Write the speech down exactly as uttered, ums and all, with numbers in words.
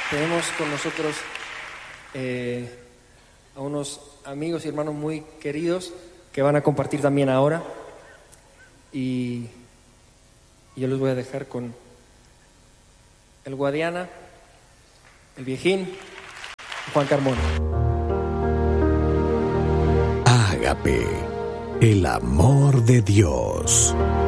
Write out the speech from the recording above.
Tenemos con nosotros eh, a unos amigos y hermanos muy queridos que van a compartir también ahora. Y, y yo les voy a dejar con el Guadiana, el Viejín, Juan Carmona. Ágape, el amor de Dios.